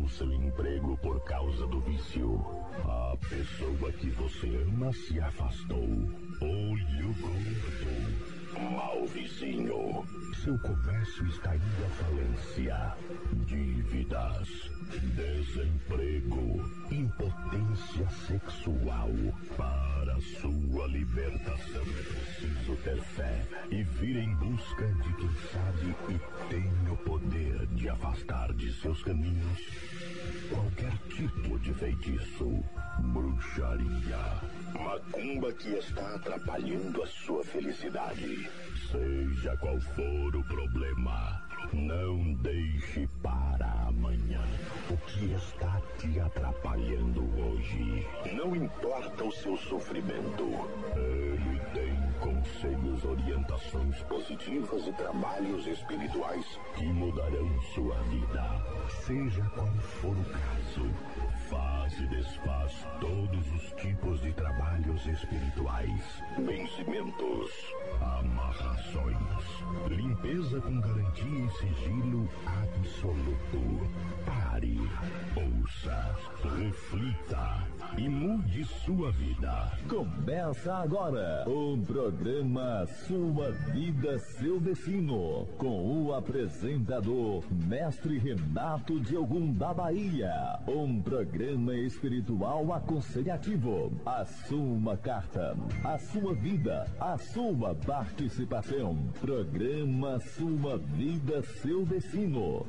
perdeu seu emprego por causa do vício. A pessoa que você ama se afastou. Olho gordo. Mau vizinho. Seu comércio está indo à falência. Dívidas, desemprego, impotência sexual. Para sua libertação é preciso ter fé e vir em busca de quem sabe e tem o poder de afastar de seus caminhos qualquer tipo de feitiço, bruxaria, macumba que está atrapalhando a sua felicidade. Seja qual for o problema, não deixe para amanhã o que está te atrapalhando hoje. Não importa o seu sofrimento, ele tem conselhos, orientações positivas e trabalhos espirituais que mudarão sua vida. Seja qual for o caso, faz e desfaz todos os tipos de trabalhos espirituais, vencimentos, amarrações, limpeza com garantia e sigilo absoluto. Pare, ouça, reflita e mude sua vida. Começa agora o programa Sua Vida, Seu Destino, com o apresentador Mestre Renato de Ogum da Bahia. Um programa espiritual aconselhativo. Assuma uma carta, a sua vida, a sua participação. Programa Sua Vida, Seu Destino.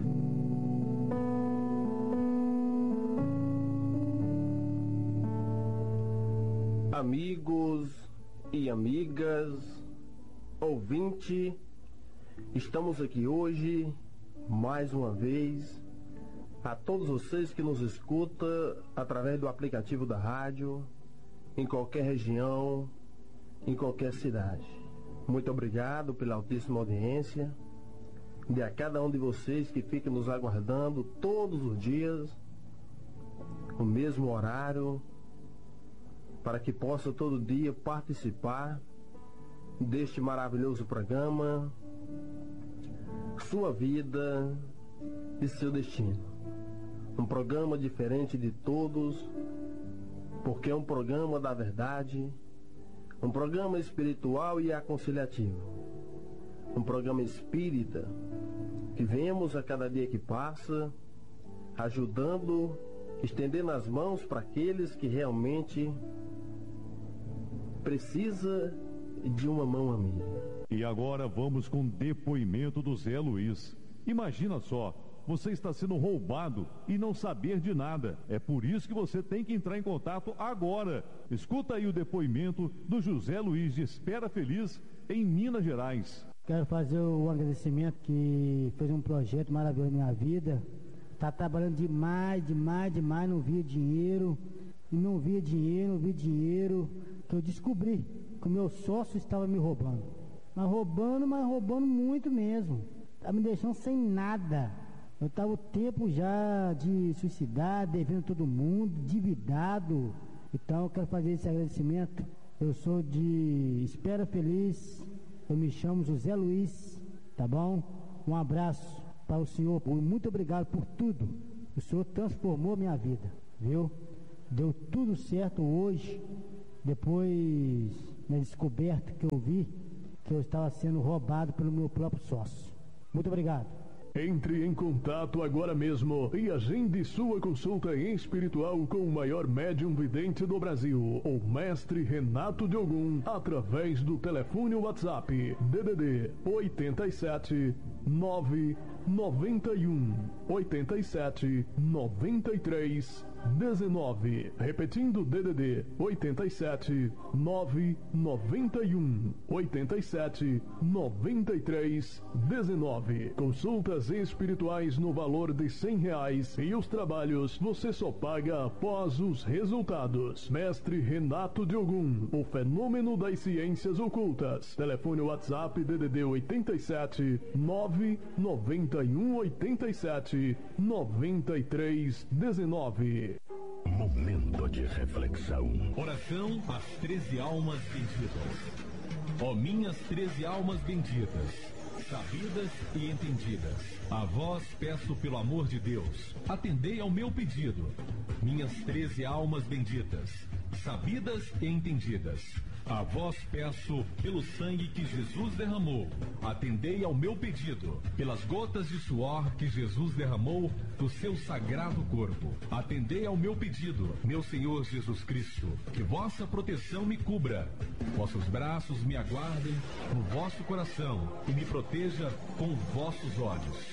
Amigos e amigas, ouvinte, estamos aqui hoje, mais uma vez, a todos vocês que nos escutam através do aplicativo da rádio, em qualquer região, em qualquer cidade. Muito obrigado pela altíssima audiência, de a cada um de vocês que fica nos aguardando todos os dias, o mesmo horário, para que possa todo dia participar deste maravilhoso programa Sua Vida e Seu Destino. Um programa diferente de todos, porque é um programa da verdade, um programa espiritual e aconselhativo, um programa espírita que vemos a cada dia que passa, ajudando, estendendo as mãos para aqueles que realmente precisa de uma mão amiga. E agora vamos com o depoimento do Zé Luiz. Imagina só, você está sendo roubado e não saber de nada. É por isso que você tem que entrar em contato agora. Escuta aí o depoimento do José Luiz de Espera Feliz, em Minas Gerais. Quero fazer o agradecimento que fez um projeto maravilhoso na minha vida. Tá trabalhando demais, não via dinheiro, que eu descobri que o meu sócio estava me roubando. Mas roubando muito mesmo. Tá me deixando sem nada. Eu estava o tempo já de suicidar, devendo todo mundo, endividado. Então eu quero fazer esse agradecimento. Eu sou de Espera Feliz, eu me chamo José Luiz, tá bom? Um abraço para o senhor, muito obrigado por tudo. O senhor transformou minha vida, viu? Deu tudo certo hoje, depois da descoberta que eu vi que eu estava sendo roubado pelo meu próprio sócio. Muito obrigado. Entre em contato agora mesmo e agende sua consulta espiritual com o maior médium vidente do Brasil, o Mestre Renato de Ogum, através do telefone WhatsApp DDD 87 991 87 93 19. Repetindo, DDD 87 991 87 93 19. Consultas espirituais no valor de R$100 e os trabalhos você só paga após os resultados. Mestre Renato de Ogum, o fenômeno das ciências ocultas. Telefone WhatsApp DDD 87 991 87 93 19. Momento de reflexão. Oração às 13 almas benditas. Ó minhas 13 almas benditas, sabidas e entendidas. A vós peço pelo amor de Deus, atendei ao meu pedido. Minhas 13 almas benditas, sabidas e entendidas. A vós peço pelo sangue que Jesus derramou, atendei ao meu pedido. Pelas gotas de suor que Jesus derramou do seu sagrado corpo, atendei ao meu pedido. Meu Senhor Jesus Cristo, que vossa proteção me cubra, vossos braços me aguardem no vosso coração e me proteja com vossos olhos.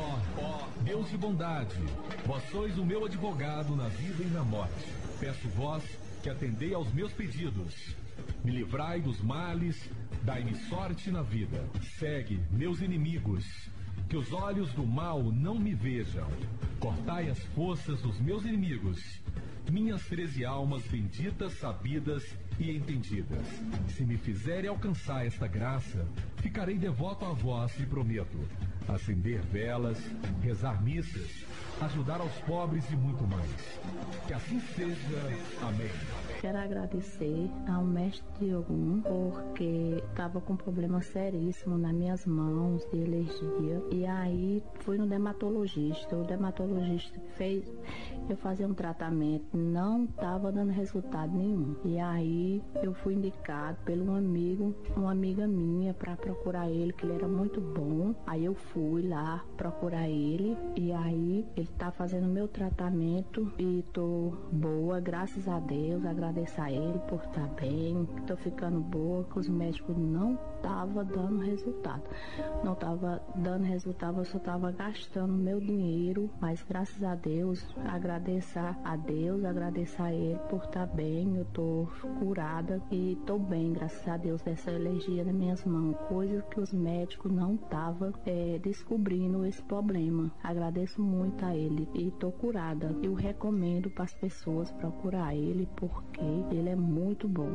Ó Deus de bondade, vós sois o meu advogado na vida e na morte. Peço vós que atendei aos meus pedidos. Me livrai dos males, dai-me sorte na vida. Segue meus inimigos, que os olhos do mal não me vejam. Cortai as forças dos meus inimigos. Minhas 13 almas benditas, sabidas e entendidas. Se me fizerem alcançar esta graça, ficarei devoto a vós e prometo acender velas, rezar missas, ajudar aos pobres e muito mais. Que assim seja. Amém. Quero agradecer ao mestre Diogo, porque estava com um problema seríssimo nas minhas mãos de alergia. E aí fui no dermatologista. O dermatologista fez eu fazer um tratamento, não estava dando resultado nenhum. E aí eu fui indicado pelo uma amiga minha, para procurar ele, que ele era muito bom. Aí eu fui lá procurar ele e aí ele tá fazendo meu tratamento e tô boa, graças a Deus. Agradeço a ele por estar bem, tô ficando boa, que os médicos não tava dando resultado. Não tava dando resultado, eu só tava gastando meu dinheiro, mas graças a Deus, agradeço a Deus, agradeço a ele por estar bem. Eu tô curada e tô bem, graças a Deus, dessa alergia nas minhas mãos, coisa que os médicos não estavam descobrindo esse problema. Agradeço muito a ele e tô curada. Eu recomendo para as pessoas procurar ele, porque ele é muito bom.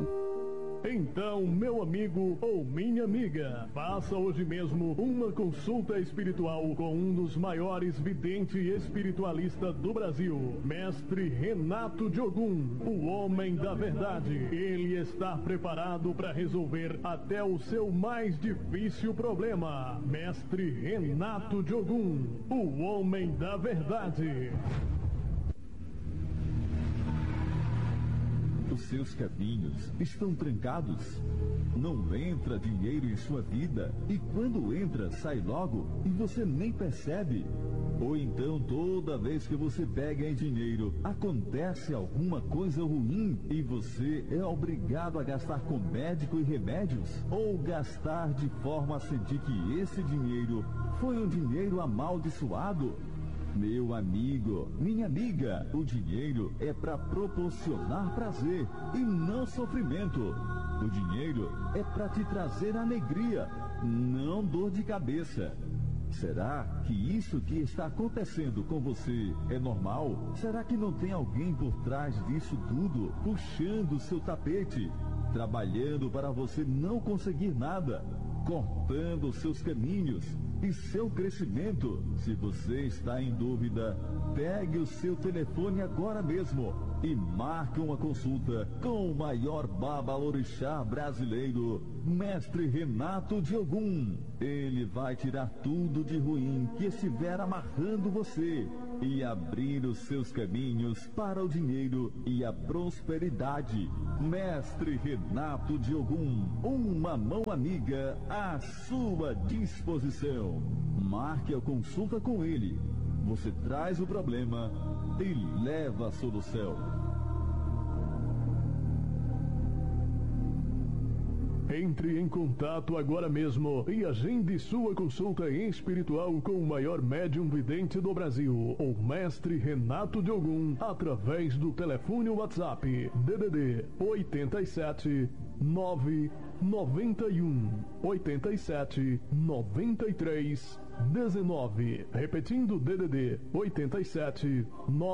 Então, meu amigo ou minha amiga, faça hoje mesmo uma consulta espiritual com um dos maiores videntes e espiritualistas do Brasil, Mestre Renato Diogun, o homem da verdade. Ele está preparado para resolver até o seu mais difícil problema. Mestre Renato Diogun, o homem da verdade. Os seus caminhos estão trancados. Não entra dinheiro em sua vida e quando entra, sai logo e você nem percebe. Ou então, toda vez que você pega em dinheiro, acontece alguma coisa ruim e você é obrigado a gastar com médico e remédios, ou gastar de forma a sentir que esse dinheiro foi um dinheiro amaldiçoado. Meu amigo, minha amiga, o dinheiro é para proporcionar prazer e não sofrimento. O dinheiro é para te trazer alegria, não dor de cabeça. Será que isso que está acontecendo com você é normal? Será que não tem alguém por trás disso tudo, puxando o seu tapete, trabalhando para você não conseguir nada, cortando os seus caminhos e seu crescimento? Se você está em dúvida, pegue o seu telefone agora mesmo e marque uma consulta com o maior babalorixá brasileiro, Mestre Renato Diogun. Ele vai tirar tudo de ruim que estiver amarrando você e abrir os seus caminhos para o dinheiro e a prosperidade. Mestre Renato Diogun, uma mão amiga à sua disposição. Marque a consulta com ele. Você traz o problema e leva a solução. Entre em contato agora mesmo e agende sua consulta espiritual com o maior médium vidente do Brasil, o Mestre Renato Diogun, através do telefone WhatsApp DDD 87 991 87 93 19. Repetindo, DDD 87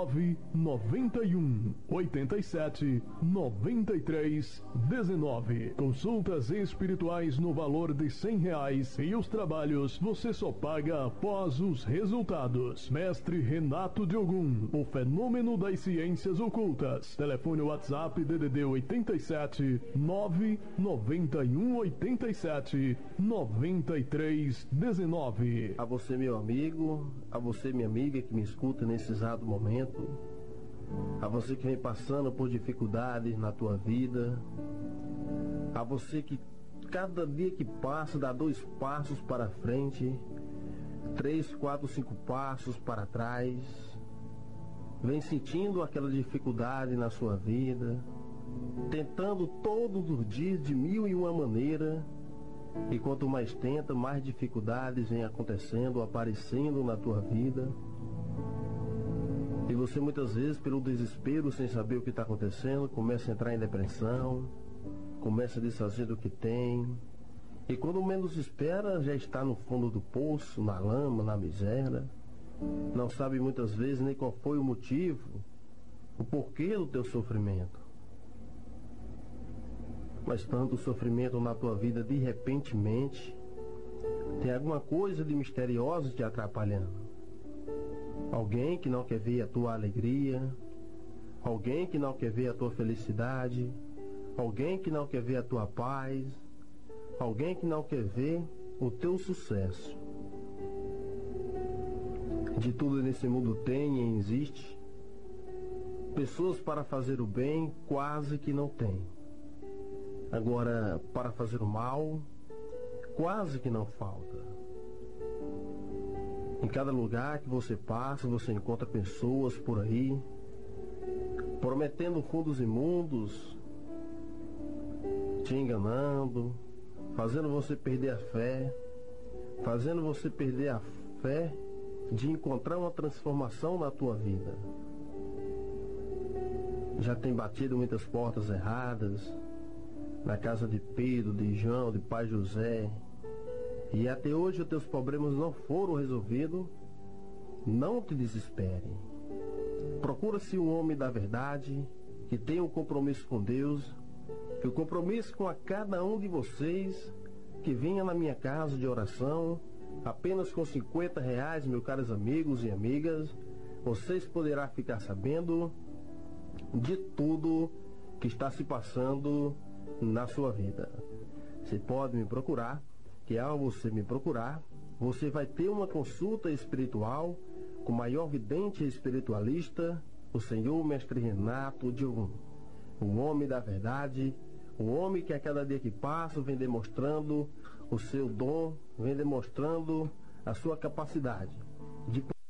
991 87 93 19. Consultas espirituais no valor de R$100 e os trabalhos você só paga após os resultados. Mestre Renato de Ogum, o fenômeno das ciências ocultas. Telefone WhatsApp DDD 87 991 87 93 19. A você, meu amigo, a você, minha amiga, que me escuta nesse exato momento, a você que vem passando por dificuldades na tua vida, a você que cada dia que passa dá 2 passos para frente, 3, 4, 5 passos para trás, vem sentindo aquela dificuldade na sua vida, tentando todos os dias de 1001 maneira. E quanto mais tenta, mais dificuldades vêm acontecendo, aparecendo na tua vida. E você muitas vezes, pelo desespero, sem saber o que está acontecendo, começa a entrar em depressão, começa a desfazer do que tem. E quando menos espera, já está no fundo do poço, na lama, na miséria. Não sabe muitas vezes nem qual foi o motivo, o porquê do teu sofrimento. Mas tanto sofrimento na tua vida de repentemente, tem alguma coisa de misteriosa te atrapalhando. Alguém que não quer ver a tua alegria, alguém que não quer ver a tua felicidade, alguém que não quer ver a tua paz, alguém que não quer ver o teu sucesso. De tudo nesse mundo tem e existe. Pessoas para fazer o bem quase que não tem. Agora, para fazer o mal, quase que não falta. Em cada lugar que você passa, você encontra pessoas por aí, prometendo fundos imundos, te enganando, fazendo você perder a fé, fazendo você perder a fé de encontrar uma transformação na tua vida. Já tem batido muitas portas erradas, na casa de Pedro, de João, de Pai José, e até hoje os teus problemas não foram resolvidos. Não te desespere. Procura-se um homem da verdade, que tenha um compromisso com Deus, que o compromisso com a cada um de vocês, que venha na minha casa de oração, apenas com R$50, meus caros amigos e amigas, vocês poderão ficar sabendo de tudo que está se passando na sua vida. Você pode me procurar, que ao você me procurar, você vai ter uma consulta espiritual com o maior vidente espiritualista, o Senhor Mestre Renato de Ogum, o homem da verdade, o homem que a cada dia que passa vem demonstrando o seu dom, vem demonstrando a sua capacidade de